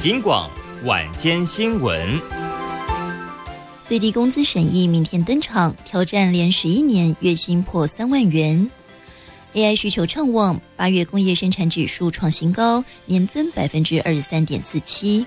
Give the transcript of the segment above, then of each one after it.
警广晚间新闻。 最低工资审议明天登场，挑战连11年月薪破3万元。AI 需求畅旺，8月工业生产指数创新高，年增23.47%。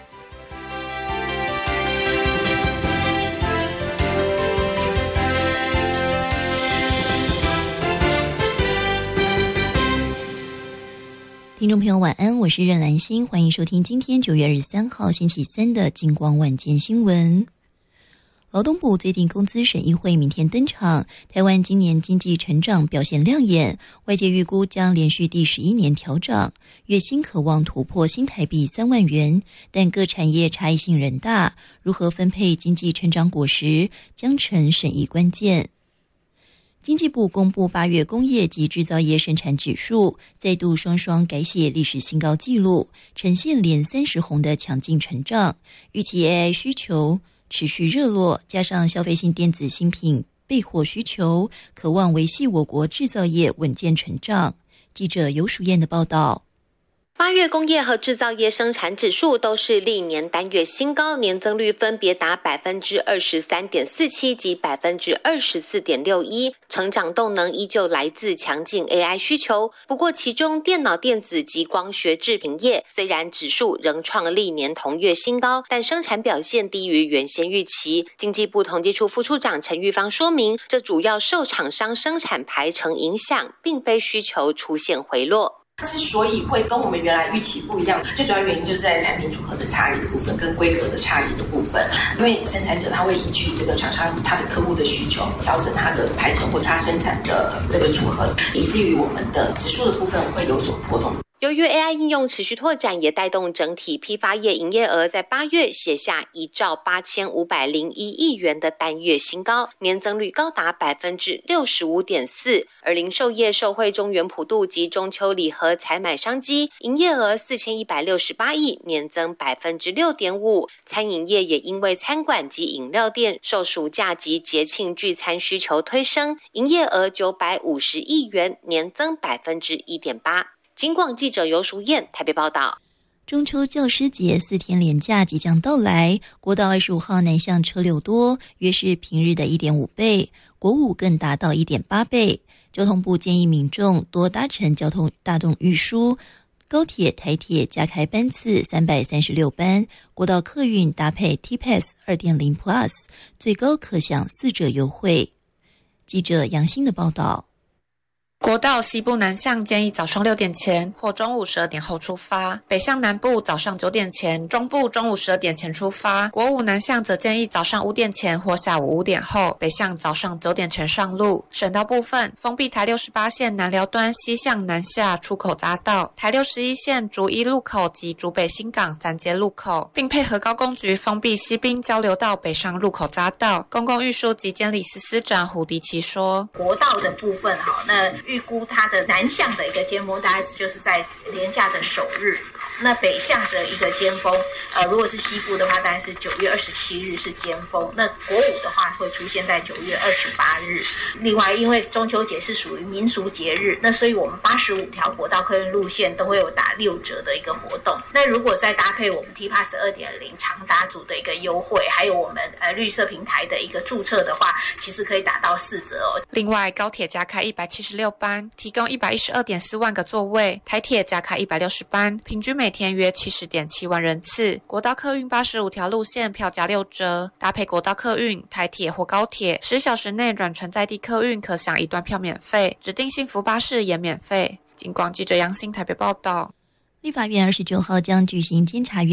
听众朋友晚安，我是任兰心，欢迎收听今天9月23号星期三的警广晚间新闻。劳动部最低工资审议会明天登场，台湾今年经济成长表现亮眼，外界预估将连续第11年调涨，月薪可望突破新台币3万元，但各产业差异性仍大，如何分配经济成长果实将成审议关键。经济部公布8月工业及制造业生产指数，再度双改写历史新高纪录，呈现连30红的强劲成长。预期 AI 需求持续热络，加上消费性电子新品备货需求，可望维系我国制造业稳健成长。记者游淑燕的报道。 8月工业和制造业生产指数都是历年单月新高，年增率分别达 23.47% 及 24.61%， 成长动能依旧来自强劲 AI 需求。不过其中电脑电子及光学制品业虽然指数仍创历年同月新高，但生产表现低于原先预期。经济部统计处副处长陈玉芳说明，这主要受厂商生产排程影响，并非需求出现回落。 之所以会跟我们原来预期不一样，最主要原因就是在产品组合的差异的部分跟规格的差异的部分。因为生产者他会依据这个厂商他的客户的需求，调整他的排程或他生产的这个组合，以至于我们的指数的部分会有所波动。 由于 AI 应用持续拓展，也带动整体批发业营业额在8月写下1兆8501亿元的单月新高，年增率高达 65.4%。而零售业受惠中元普渡及中秋礼盒采买商机，营业额4168亿，年增 6.5%。餐饮业也因为餐馆及饮料店受暑假及节庆聚餐需求推升，营业额950亿元，年增 1.8%。警广记者游淑燕台北报道。 中秋教师节4天连假即将到来，国道25号南向车流多，约是平日的 1.5 倍，国五更达到 1.8 倍。交通部建议民众多搭乘大众运输，高铁、台铁加开班次336班，国道客运搭配 T-Pass 2.0 Plus， 最高可享4折优惠。记者杨欣的报道。 国道西部南向建议早上6点前或中午12点后出发，北向南部早上9点前，中部中午12点前出发。国五南向则建议早上5点前或下午5点后，北向早上9点前上路。省道部分，封闭台68线南寮端西向南下出口匝道，台61线竹一路口及竹北新港3街路口，并配合高工局封闭西滨交流道北上入口匝道。公共运输及监理司司长胡迪奇说， 国道的部分那预估它的南向的一个尖峰大概就是在连假的首日，那北向的一个尖峰如果是西部的话大概是9月27日是尖峰，那国五的话会出现在9月28日。另外因为中秋节是属于民俗节日，那所以我们85条国道客运路线都会有打6折的一个活动，那如果再搭配我们 T-Pass 2.0 长达组的一个优惠，还有我们绿色平台的一个注册的话，其实可以打到4折哦。 另外高铁加开176班，提供112.4万个座位，台铁加开160班，平均每天约70.7万人次。国道客运85条路线票价6折，搭配国道客运、台铁或高铁，10小时内转乘在地客运可享1段票免费，指定幸福巴士也免费。警广记者杨欣台北报道。 立法院29号将举行监察院